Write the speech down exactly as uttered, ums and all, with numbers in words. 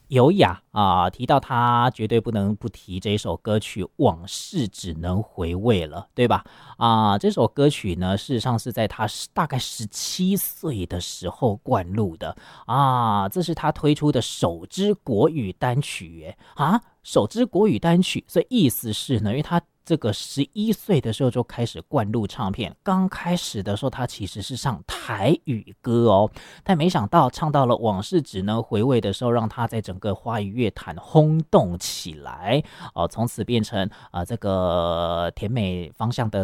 优雅啊，提到他绝对不能不提这首歌曲《往事只能回味》了，对吧？啊，这首歌曲呢，事实上是在他大概十七岁的时候灌录的啊，这是他推出的首支国语单曲耶啊，首支国语单曲，所以意思是呢，因为他这个十一岁的时候就开始灌录唱片，刚开始的时候他其实是唱台语歌哦，但没想到唱到了往事只能回味的时候，让他在整个华语乐坛轰动起来哦，从此变成啊、呃、这个甜美方向的